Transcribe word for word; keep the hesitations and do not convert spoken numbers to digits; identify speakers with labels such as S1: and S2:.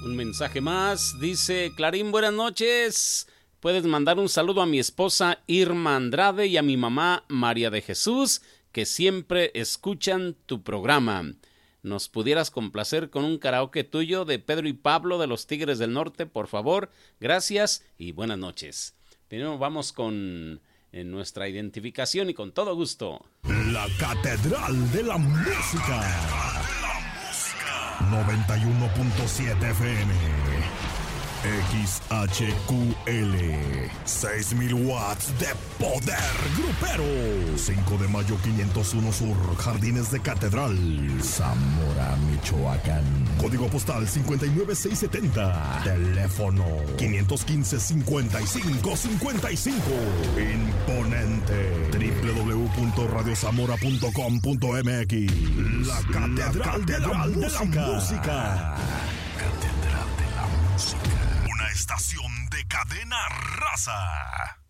S1: Un mensaje más, dice Clarín, buenas noches. Puedes mandar un saludo a mi esposa Irma Andrade y a mi mamá María de Jesús, que siempre escuchan tu programa. ¿Nos pudieras complacer con un karaoke tuyo de Pedro y Pablo de los Tigres del Norte, por favor? Gracias y buenas noches. Primero vamos con eh, nuestra identificación y con todo gusto.
S2: La Catedral de la Música. noventa y uno punto siete F M. X H Q L, seis mil watts de poder grupero. cinco de mayo quinientos uno Sur, Jardines de Catedral, Zamora, Michoacán. Código postal cincuenta y nueve seis setenta. Teléfono quinientos quince, cincuenta y cinco cincuenta y cinco. Imponente. doble u doble u doble u punto radio zamora punto com punto m x. La Catedral, la catedral de, la de, la música. de la Música. Catedral de la Música. Estación de Cadena Raza.